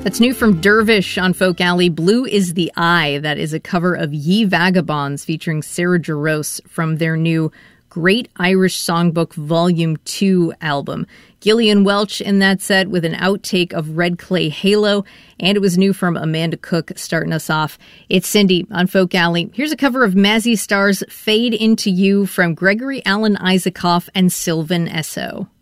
That's new from Dervish on Folk Alley. Blue is the Eye. That is a cover of Ye Vagabonds featuring Sarah Jarosz from their new Great Irish Songbook Volume 2 album. Gillian Welch in that set with an outtake of Red Clay Halo, and it was new from Amanda Cook starting us off. It's Cindy on Folk Alley. Here's a cover of Mazzy Star's Fade Into You from Gregory Alan Isaacoff and Sylvan Esso.